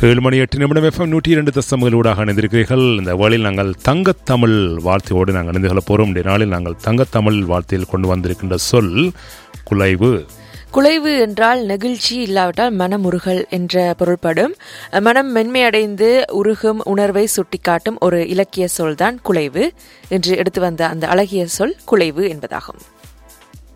7:08 FM 102 ஊடாக இணைந்திருக்கிறீர்கள். இந்த வேளையில் நாங்கள் தங்கத்தமிழ் வாழ்த்தையோடு நாங்கள் இணைந்து கொள்ள போகிறோம். இந்த நாளில் நாங்கள் தங்கத்தமிழ் வாழ்த்தையில் கொண்டு வந்திருக்கின்ற சொல் குலைவு. குலைவு என்றால் நெகிழ்ச்சி, இல்லாவிட்டால் மனமுருகல் என்ற பொருள்படும். மனம் மென்மையடைந்து உருகும் உணர்வை சுட்டிக்காட்டும் ஒரு இலக்கிய சொல் தான் குலைவு. என்று எடுத்து வந்த அந்த அழகிய சொல் குலைவு என்பதாகும்.